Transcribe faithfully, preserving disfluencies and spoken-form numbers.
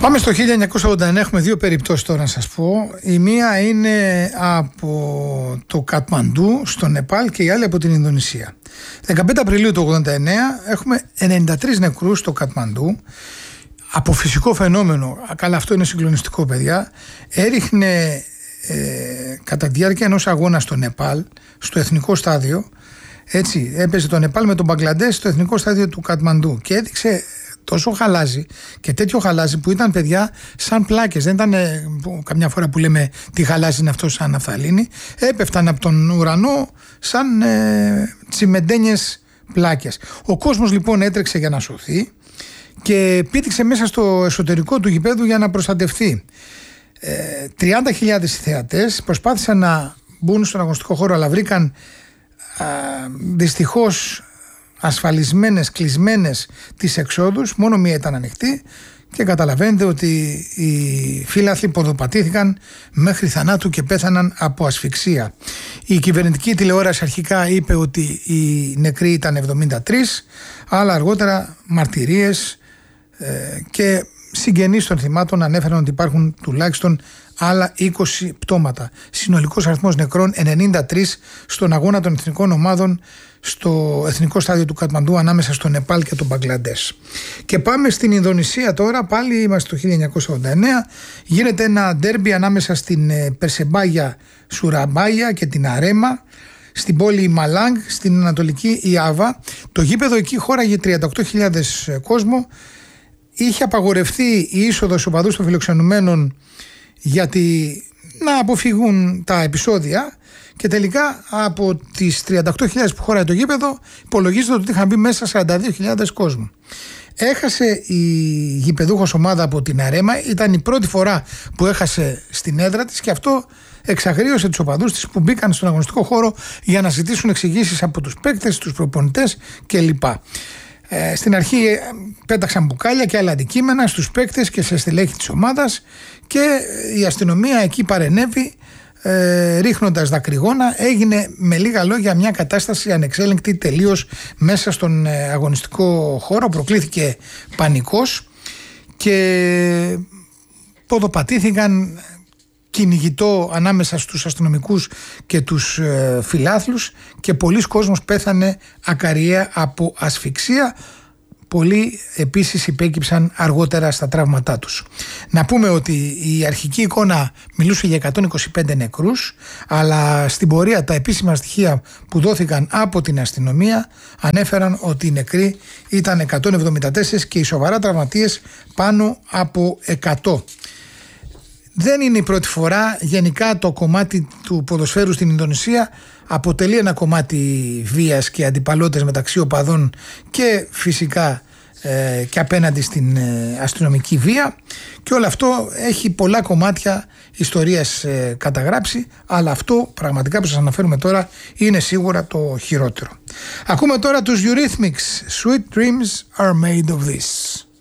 Πάμε στο χίλια εννιακόσια ογδόντα εννέα, έχουμε δύο περιπτώσεις τώρα να σας πω. Η μία είναι από το Κατμαντού στο Νεπάλ και η άλλη από την Ινδονησία. δεκαπέντε Απριλίου του ογδόντα εννέα έχουμε ενενήντα τρεις νεκρούς στο Κατμαντού από φυσικό φαινόμενο. Καλά, αυτό είναι συγκλονιστικό, παιδιά. Έριχνε ε, κατά τη διάρκεια ενός αγώνα στο Νεπάλ, στο εθνικό στάδιο, έτσι, έπαιζε το Νεπάλ με τον Μπαγκλαντές στο εθνικό στάδιο του Κατμαντού και έδειξε τόσο χαλάζι και τέτοιο χαλάζι που ήταν, παιδιά, σαν πλάκες. Δεν ήταν ε, που, καμιά φορά που λέμε τι χαλάζι είναι αυτό, σαν ναφθαλίνη. Έπεφταν από τον ουρανό σαν ε, τσιμεντένιες πλάκες. Ο κόσμος λοιπόν έτρεξε για να σωθεί και πήδηξε μέσα στο εσωτερικό του γηπέδου για να προστατευτεί. Ε, τριάντα χιλιάδες θεατές προσπάθησαν να μπουν στον αγωνιστικό χώρο, αλλά βρήκαν α, δυστυχώς ασφαλισμένες, κλεισμένες τις εξόδους. Μόνο μία ήταν ανοιχτή και καταλαβαίνετε ότι οι φίλαθλοι ποδοπατήθηκαν μέχρι θανάτου και πέθαναν από ασφυξία. Η κυβερνητική τηλεόραση αρχικά είπε ότι οι νεκροί ήταν εβδομήντα τρεις, αλλά αργότερα μαρτυρίες ε, και συγγενείς των θυμάτων ανέφεραν ότι υπάρχουν τουλάχιστον άλλα είκοσι πτώματα. Συνολικός αριθμός νεκρών ενενήντα τρεις στον αγώνα των εθνικών ομάδων στο εθνικό στάδιο του Κατμαντού ανάμεσα στο Νεπάλ και τον Μπαγκλαντές. Και πάμε στην Ινδονησία τώρα, πάλι είμαστε το χίλια εννιακόσια ογδόντα εννέα. Γίνεται ένα ντέρμπι ανάμεσα στην Περσεμπάγια Σουραμπάγια και την Αρέμα στην πόλη Μαλάγκ, στην ανατολική Ιάβα. Το γήπεδο εκεί χώραγε τριάντα οκτώ χιλιάδες κόσμο. Είχε απαγορευτεί η είσοδος οπαδούς των φιλοξενουμένων γιατί να αποφύγουν τα επεισόδια και τελικά από τις τριάντα οκτώ χιλιάδες που χώραγε το γήπεδο υπολογίζεται ότι είχαν μπει μέσα σαράντα δύο χιλιάδες κόσμο. Έχασε η γηπεδούχος ομάδα από την Αρέμα, ήταν η πρώτη φορά που έχασε στην έδρα της και αυτό εξαγρίωσε τους οπαδούς της που μπήκαν στον αγωνιστικό χώρο για να ζητήσουν εξηγήσεις από τους παίκτες, τους προπονητές κλπ. Ε, στην αρχή πέταξαν μπουκάλια και άλλα αντικείμενα στους παίκτες και σε στελέχη της ομάδας και η αστυνομία εκεί παρενέβη ε, ρίχνοντας δακρυγόνα. Έγινε με λίγα λόγια μια κατάσταση ανεξέλεγκτη τελείως μέσα στον ε, αγωνιστικό χώρο. Προκλήθηκε πανικός και ποδοπατήθηκαν κυνηγητό ανάμεσα στους αστυνομικούς και τους ε, φιλάθλους και πολλοί κόσμος πέθανε ακαριέα από ασφυξία. Πολλοί επίσης υπέκυψαν αργότερα στα τραύματά τους. Να πούμε ότι η αρχική εικόνα μιλούσε για εκατόν είκοσι πέντε νεκρούς, αλλά στην πορεία τα επίσημα στοιχεία που δόθηκαν από την αστυνομία ανέφεραν ότι οι νεκροί ήταν εκατόν εβδομήντα τέσσερα και οι σοβαρά τραυματίες πάνω από εκατό. Δεν είναι η πρώτη φορά. Γενικά το κομμάτι του ποδοσφαίρου στην Ινδονησία αποτελεί ένα κομμάτι βίας και αντιπαλότητας μεταξύ οπαδών και φυσικά ε, και απέναντι στην ε, αστυνομική βία, και όλο αυτό έχει πολλά κομμάτια ιστορίας ε, καταγράψει, αλλά αυτό πραγματικά που σας αναφέρουμε τώρα είναι σίγουρα το χειρότερο. Ακούμε τώρα τους Eurythmics, Sweet Dreams Are Made of This.